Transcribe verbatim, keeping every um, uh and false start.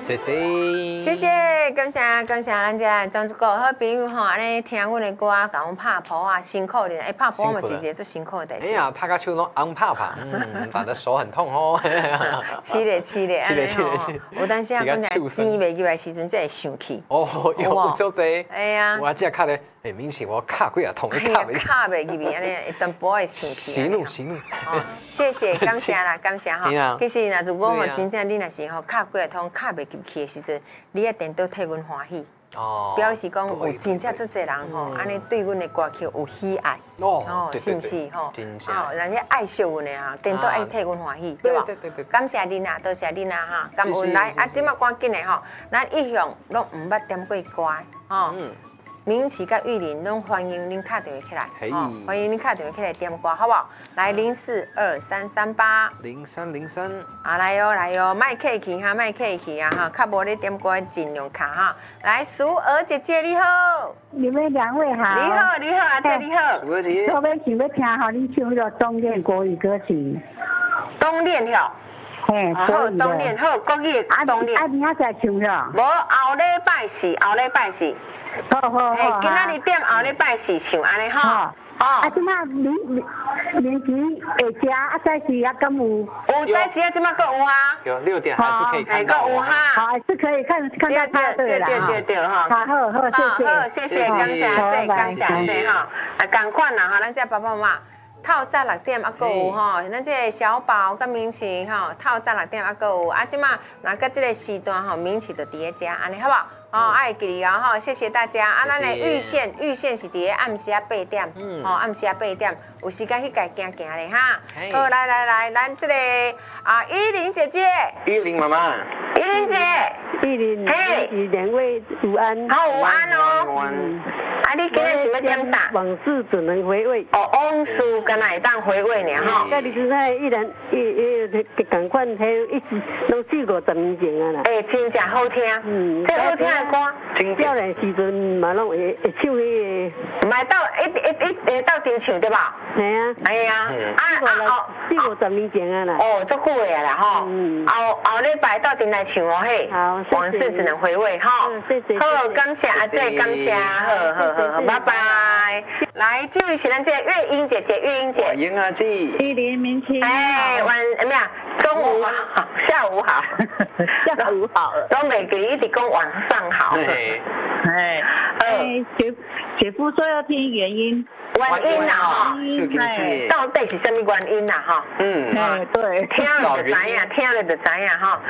谢谢， 谢谢，感谢感谢咱家张一个好朋友吼，安尼听阮的歌，甲阮拍谱啊，辛苦咧。哎，拍谱嘛是一件最辛苦的代志。 哎呀，拍个手拢红泡泡，嗯，打的手很痛哦。 起咧起咧， 起咧起咧起咧有当时啊，讲起钱袂入来时阵，才会生气。 哦，有做这， 哎呀， 我只卡咧，哎，明显我卡几啊痛， 卡袂卡袂入去，安尼一顿波会生气。 息怒息怒。 谢谢，感谢啦，感谢哈。其实若如果吼真正你若是吼卡几啊痛，卡袂入去的时阵，你一定都替阮欢喜。哦，表示讲有真正足侪人吼，安尼对阮的歌曲有喜爱，哦，是不是吼？哦，人家爱惜阮的哈，顶多爱替阮欢喜，对吧？感谢你啦，多谢你啦哈，感恩来啊！即马赶紧的吼，咱一向拢毋捌点过歌，吼。明启甲玉林拢欢迎恁打电话起来，哦，欢迎恁打电话起来点歌，好不好？来零四二三三八零三零三， 啊来哟来哟，卖客气哈，卖客气啊哈，较无你点歌尽量卡哈。来，淑娥姐姐你好， 你们两位好， 你好你好，阿姐你好， 淑娥姐姐， 我要想要听吼，你唱个冬恋国语歌曲， 冬恋哟。 嘿， 好，冬恋好，国语的冬恋。 啊，明仔再唱了。 无后礼拜四，后礼拜四。 好好好。 嘿，今仔日点后礼拜四唱安尼哈。哦。 啊，即马明明明天会食，啊，早时啊，敢有？ 有早时啊，即马阁有啊。 有六点还是可以看到。 有哈。 好，还是可以看看到他对啦。 对对对对哈。 好好好，谢谢。 好，谢谢，感谢阿姐，感谢阿姐哈。啊，共款啦哈，咱这爸爸妈妈。透早六点啊，阁有吼，咱这个小宝甲明启吼，透早六点啊，阁有啊，即马若到这个时段吼，明启就伫咧遮，安尼好不好？哦，爱记哩哦吼，谢谢大家啊！咱的预线预线是伫咧暗时啊八点，吼暗时啊八点，有时间去家行行咧哈。好，来来来，咱这个啊依琳姐姐， 依琳妈妈， 依琳姐， 依琳，嘿，两位午安， 好午安哦。啊，你今日想要点啥？ 往事只能回味。 哦，往事敢若会当回味呢吼。 甲你现在依然伊伊共款，迄一直拢四五十年前啊啦。 哎，真正好听，嗯，这好听的歌。 少年时阵嘛拢会会唱迄个，唔系到一一一会到真唱对吧？ 系啊， 系啊，啊啊四五十年前啊啦。 哦，足久的啦吼。后后礼拜到阵来唱哦嘿。 好， 往事只能回味哈。 谢谢。 好，感谢阿姐，感谢，好好好好，拜拜。来，这位是咱这月英姐姐，月英姐。 英阿姐。 依琳明清。 哎，晚咩啊？中午好，下午好， 下午好。 都每个一直讲晚上好。 哎，哎，姐姐夫说要听原因， 原因啊哈，到底是什么原因啊哈？ 嗯， 哎对， 听了就知影，听了就知影哈。